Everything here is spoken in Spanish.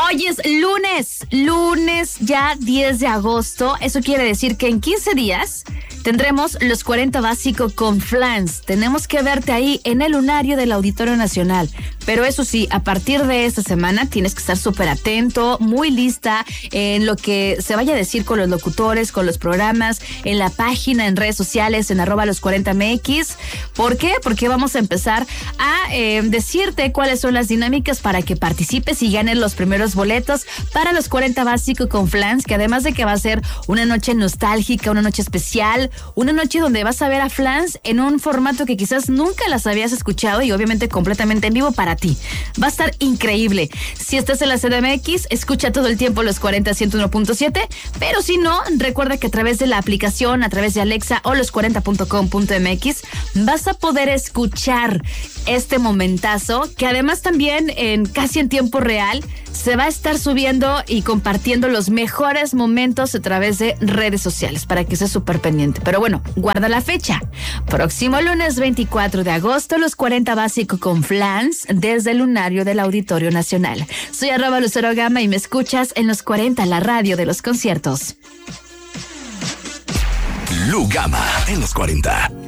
Hoy es lunes ya 10 de agosto. Eso quiere decir que en 15 días tendremos los 40 básico con Flans. Tenemos que verte ahí en el lunario del Auditorio Nacional. Pero eso sí, a partir de esta semana tienes que estar súper atento, muy lista en lo que se vaya a decir con los locutores, con los programas, en la página, en redes sociales, en @los40mx. ¿Por qué? Porque vamos a empezar a decirte cuáles son las dinámicas para que participes y ganes los primeros boletos para los 40 básico con Flans, que además de que va a ser una noche nostálgica, una noche especial, una noche donde vas a ver a Flans en un formato que quizás nunca las habías escuchado y obviamente completamente en vivo para ti. Va a estar increíble. Si estás en la CDMX, escucha todo el tiempo los 40 101.7, pero si no, recuerda que a través de la aplicación, a través de Alexa o los40.com.mx vas a poder escuchar este momentazo, que además también casi en tiempo real se va a estar subiendo y compartiendo los mejores momentos a través de redes sociales para que estés súper pendiente. Pero bueno, guarda la fecha. Próximo lunes 24 de agosto, los 40 básico con Flans desde el lunario del Auditorio Nacional. Soy @LuceroGama y me escuchas en los 40, la radio de los conciertos. Lu Gama en los 40.